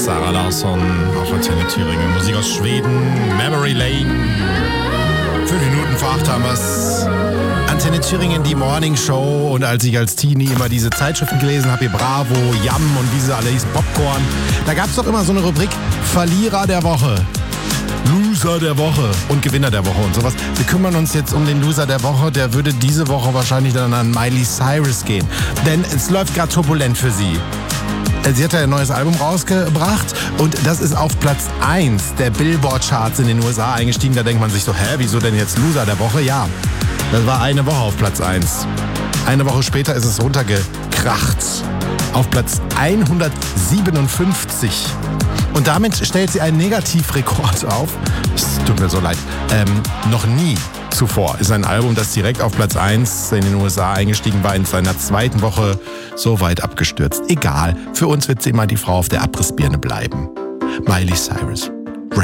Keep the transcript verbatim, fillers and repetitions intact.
Zara Larsson auf Antenne Thüringen. Musik aus Schweden, Memory Lane. Fünf Minuten vor acht haben wir's. Antenne Thüringen, die Morning Show. Und als ich als Teenie immer diese Zeitschriften gelesen habe, hier Bravo, Yam und wie sie alle hießen, Popcorn, da gab es doch immer so eine Rubrik Verlierer der Woche. Loser der Woche und Gewinner der Woche und sowas. Wir kümmern uns jetzt um den Loser der Woche. Der würde diese Woche wahrscheinlich dann an Miley Cyrus gehen. Denn es läuft gerade turbulent für sie. Sie hat ja ein neues Album rausgebracht und das ist auf Platz eins der Billboard-Charts in den U S A eingestiegen. Da denkt man sich so, hä, wieso denn jetzt Loser der Woche? Ja, das war eine Woche auf Platz eins. Eine Woche später ist es runtergekracht auf Platz hundertsiebenundfünfzig. Und damit stellt sie einen Negativrekord auf. Es tut mir so leid. Ähm, noch nie zuvor ist ein Album, das direkt auf Platz eins in den U S A eingestiegen war, in seiner zweiten Woche so weit abgestürzt. Egal, für uns wird sie immer die Frau auf der Abrissbirne bleiben. Miley Cyrus.